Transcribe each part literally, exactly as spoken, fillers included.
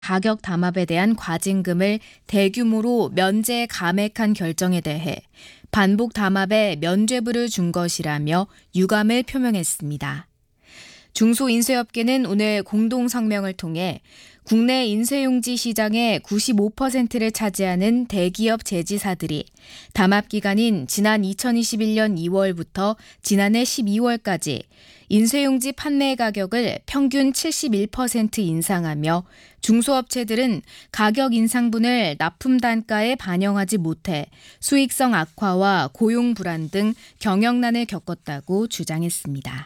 가격 담합에 대한 과징금을 대규모로 면제 감액한 결정에 대해 반복 담합에 면죄부를 준 것이라며 유감을 표명했습니다. 중소인쇄업계는 오늘 공동성명을 통해 국내 인쇄용지 시장의 구십오 퍼센트를 차지하는 대기업 제지사들이 담합기간인 지난 이천이십일 년 이월부터 지난해 십이월까지 인쇄용지 판매 가격을 평균 칠십일 퍼센트 인상하며 중소업체들은 가격 인상분을 납품 단가에 반영하지 못해 수익성 악화와 고용 불안 등 경영난을 겪었다고 주장했습니다.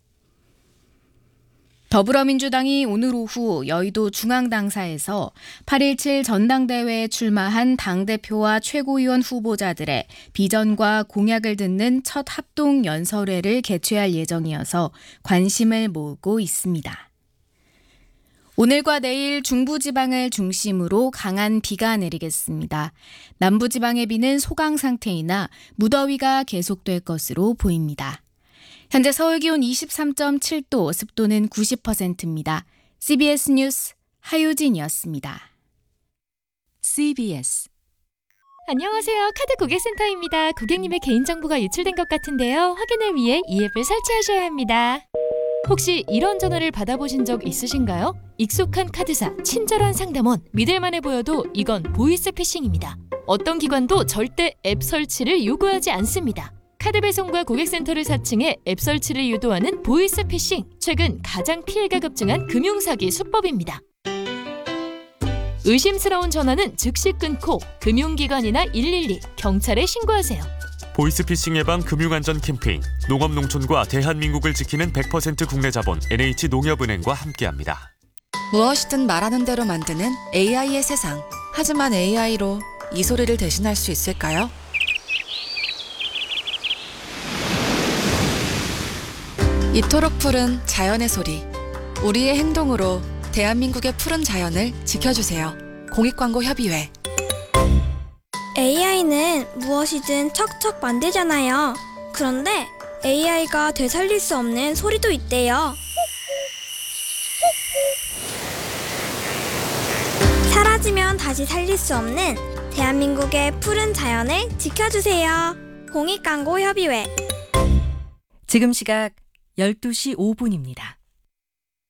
더불어민주당이 오늘 오후 여의도 중앙당사에서 팔 일칠 전당대회에 출마한 당대표와 최고위원 후보자들의 비전과 공약을 듣는 첫 합동 연설회를 개최할 예정이어서 관심을 모으고 있습니다. 오늘과 내일 중부지방을 중심으로 강한 비가 내리겠습니다. 남부지방의 비는 소강 상태이나 무더위가 계속될 것으로 보입니다. 현재 서울 기온 이십삼 점 칠 도, 습도는 구십 퍼센트입니다. 씨비에스 뉴스 하유진이었습니다. 씨비에스 안녕하세요. 카드 고객센터입니다. 고객님의 개인정보가 유출된 것 같은데요. 확인을 위해 이 앱을 설치하셔야 합니다. 혹시 이런 전화를 받아보신 적 있으신가요? 익숙한 카드사, 친절한 상담원, 믿을만해 보여도 이건 보이스피싱입니다. 어떤 기관도 절대 앱 설치를 요구하지 않습니다. 카드 배송과 고객센터를 사칭해 앱 설치를 유도하는 보이스피싱, 최근 가장 피해가 급증한 금융사기 수법입니다. 의심스러운 전화는 즉시 끊고 금융기관이나 일일이, 경찰에 신고하세요. 보이스피싱 예방 금융안전 캠페인, 농업농촌과 대한민국을 지키는 백 퍼센트 국내 자본 엔에이치농협은행과 함께합니다. 무엇이든 말하는 대로 만드는 에이아이의 세상. 하지만 에이아이로 이 소리를 대신할 수 있을까요? 이토록 푸른 자연의 소리. 우리의 행동으로 대한민국의 푸른 자연을 지켜주세요. 공익광고협의회. 에이아이는 무엇이든 척척 만들잖아요. 그런데 에이아이가 되살릴 수 없는 소리도 있대요. 사라지면 다시 살릴 수 없는 대한민국의 푸른 자연을 지켜주세요. 공익광고협의회. 지금 시각 열두 시 오 분입니다.